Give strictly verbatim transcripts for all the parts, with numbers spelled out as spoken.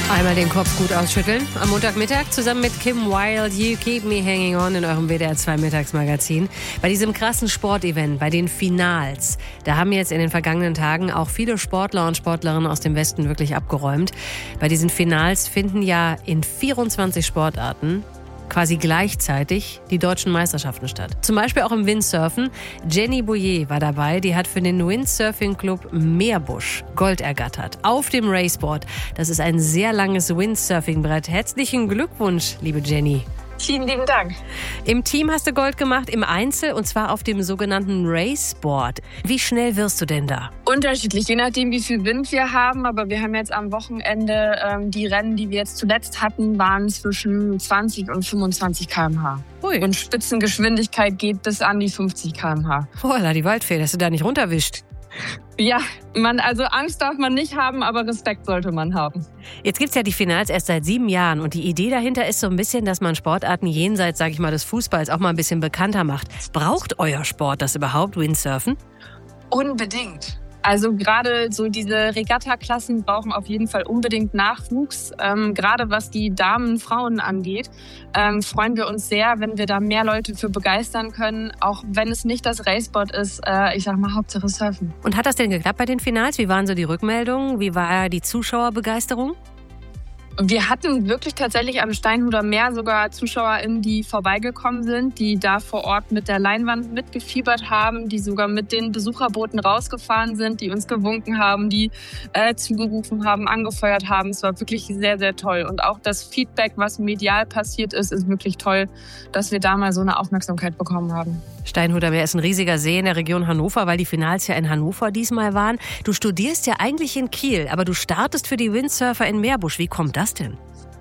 Einmal den Kopf gut ausschütteln. Am Montagmittag zusammen mit Kim Wilde, You Keep Me Hanging On in eurem W D R zwei Mittagsmagazin. Bei diesem krassen Sportevent, bei den Finals, da haben jetzt in den vergangenen Tagen auch viele Sportler und Sportlerinnen aus dem Westen wirklich abgeräumt. Bei diesen Finals finden ja in vierundzwanzig Sportarten quasi gleichzeitig die deutschen Meisterschaften statt. Zum Beispiel auch im Windsurfen. Jenny Bouyer war dabei. Die hat für den Windsurfing Club Meerbusch Gold ergattert. Auf dem Raceboard. Das ist ein sehr langes Windsurfing-Brett. Herzlichen Glückwunsch, liebe Jenny. Vielen lieben Dank. Im Team hast du Gold gemacht, im Einzel, und zwar auf dem sogenannten Raceboard. Wie schnell wirst du denn da? Unterschiedlich, je nachdem, wie viel Wind wir haben. Aber wir haben jetzt am Wochenende, ähm, die Rennen, die wir jetzt zuletzt hatten, waren zwischen zwanzig und fünfundzwanzig Kilometer pro Stunde. Ui. Und Spitzengeschwindigkeit geht bis an die fünfzig Kilometer pro Stunde. Voila, die Waldfee, dass du da nicht runterwischt. Ja, man, also Angst darf man nicht haben, aber Respekt sollte man haben. Jetzt gibt's ja die Finals erst seit sieben Jahren und die Idee dahinter ist so ein bisschen, dass man Sportarten jenseits, sag ich mal, des Fußballs auch mal ein bisschen bekannter macht. Braucht euer Sport das überhaupt, Windsurfen? Unbedingt. Also gerade so diese Regatta-Klassen brauchen auf jeden Fall unbedingt Nachwuchs. Ähm, gerade was die Damen, Frauen angeht, ähm, freuen wir uns sehr, wenn wir da mehr Leute für begeistern können. Auch wenn es nicht das Raceboard ist, äh, ich sag mal Hauptsache Surfen. Und hat das denn geklappt bei den Finals? Wie waren so die Rückmeldungen? Wie war die Zuschauerbegeisterung? Wir hatten wirklich tatsächlich am Steinhuder Meer sogar ZuschauerInnen, die vorbeigekommen sind, die da vor Ort mit der Leinwand mitgefiebert haben, die sogar mit den Besucherbooten rausgefahren sind, die uns gewunken haben, die äh, zugerufen haben, angefeuert haben. Es war wirklich sehr, sehr toll. Und auch das Feedback, was medial passiert ist, ist wirklich toll, dass wir da mal so eine Aufmerksamkeit bekommen haben. Steinhuder Meer ist ein riesiger See in der Region Hannover, weil die Finals ja in Hannover diesmal waren. Du studierst ja eigentlich in Kiel, aber du startest für die Windsurfer in Meerbusch. Wie kommt das denn?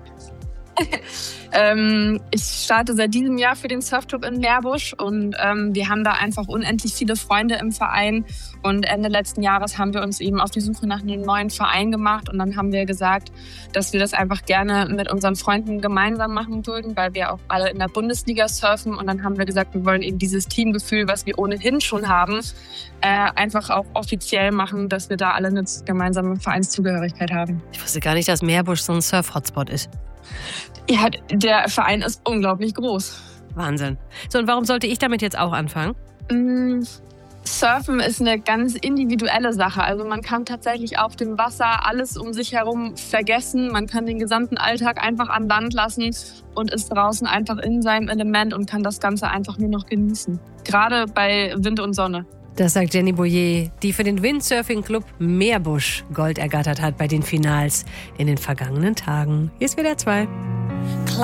ähm, ich starte seit diesem Jahr für den Surfclub in Meerbusch und ähm, wir haben da einfach unendlich viele Freunde im Verein. Und Ende letzten Jahres haben wir uns eben auf die Suche nach einem neuen Verein gemacht und dann haben wir gesagt, dass wir das einfach gerne mit unseren Freunden gemeinsam machen würden, weil wir auch alle in der Bundesliga surfen. Und dann haben wir gesagt, wir wollen eben dieses Teamgefühl, was wir ohnehin schon haben, äh, einfach auch offiziell machen, dass wir da alle eine gemeinsame Vereinszugehörigkeit haben. Ich wusste gar nicht, dass Meerbusch so ein Surf-Hotspot ist. Ja, der Verein ist unglaublich groß. Wahnsinn. So, und warum sollte ich damit jetzt auch anfangen? Mm, Surfen ist eine ganz individuelle Sache. Also man kann tatsächlich auf dem Wasser alles um sich herum vergessen. Man kann den gesamten Alltag einfach an Land lassen und ist draußen einfach in seinem Element und kann das Ganze einfach nur noch genießen. Gerade bei Wind und Sonne. Das sagt Jenny Bouyer, die für den Windsurfing Club Meerbusch Gold ergattert hat bei den Finals in den vergangenen Tagen. Hier ist W D R zwei.